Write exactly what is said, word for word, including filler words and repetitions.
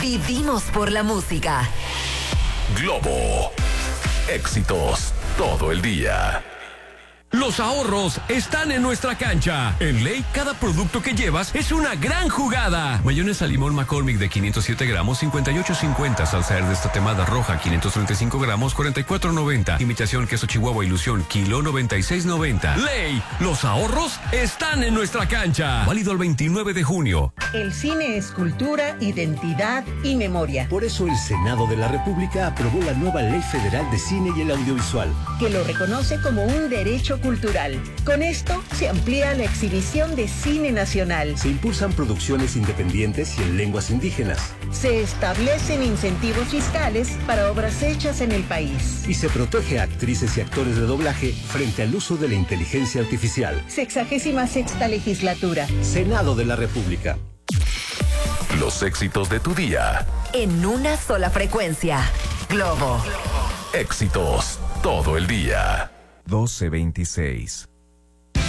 Vivimos por la música. Globo. Éxitos todo el día. Los ahorros están en nuestra cancha. En Ley, cada producto que llevas es una gran jugada. Mayonesa limón McCormick de quinientos siete gramos, cincuenta y ocho cincuenta. Salsa verde destatemada roja, quinientos treinta y cinco gramos, cuarenta y cuatro noventa. Imitación queso Chihuahua Ilusión, kilo noventa y seis noventa. Ley, los ahorros están en nuestra cancha. Válido el veintinueve de junio. El cine es cultura, identidad y memoria. Por eso el Senado de la República aprobó la nueva Ley Federal de Cine y el Audiovisual, que lo reconoce como un derecho cultural. Con esto se amplía la exhibición de cine nacional. Se impulsan producciones independientes y en lenguas indígenas. Se establecen incentivos fiscales para obras hechas en el país. Y se protege a actrices y actores de doblaje frente al uso de la inteligencia artificial. Sexagésima sexta legislatura. Senado de la República. Los éxitos de tu día. En una sola frecuencia. Globo. Éxitos todo el día. doce veintiséis.